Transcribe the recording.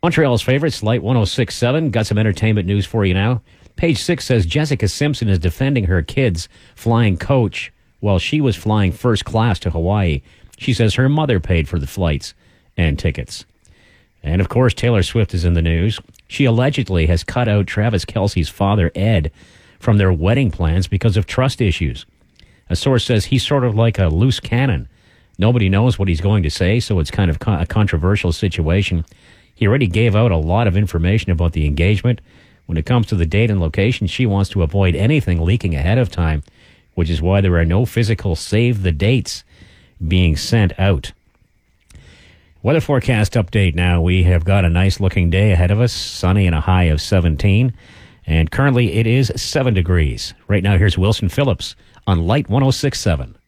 Montreal's favorites, Light 106.7. Got some entertainment news for you now. Page 6 says Jessica Simpson is defending her kids flying coach while she was flying first class to Hawaii. She says her mother paid for the flights and tickets. And, of course, Taylor Swift is in the news. She allegedly has cut out Travis Kelce's father, Ed, from their wedding plans because of trust issues. A source says he's sort of like a loose cannon. Nobody knows what he's going to say, so it's kind of a controversial situation. He already gave out a lot of information about the engagement. When it comes to the date and location, she wants to avoid anything leaking ahead of time, which is why there are no physical save the dates being sent out. Weather forecast update now. We have got a nice looking day ahead of us, sunny and a high of 17. And currently it is 7 degrees. Right now, here's Wilson Phillips on Light 106.7.